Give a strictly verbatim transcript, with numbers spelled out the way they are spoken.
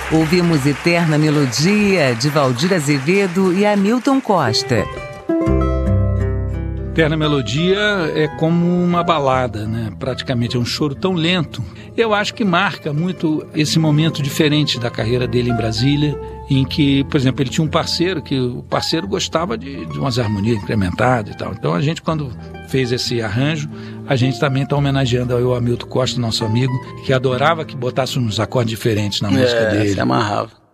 Ouvimos Eterna Melodia, de Valdir Azevedo e Hamilton Costa. Eterna Melodia é como uma balada, né? Praticamente é um choro tão lento. Eu acho que marca muito esse momento diferente da carreira dele em Brasília, em que, por exemplo, ele tinha um parceiro, que o parceiro gostava de, de umas harmonias incrementadas e tal. Então a gente, quando fez esse arranjo, a gente também está homenageando ao Hamilton Costa, nosso amigo, que adorava que botasse uns acordes diferentes na música é, dele. Se amarrava.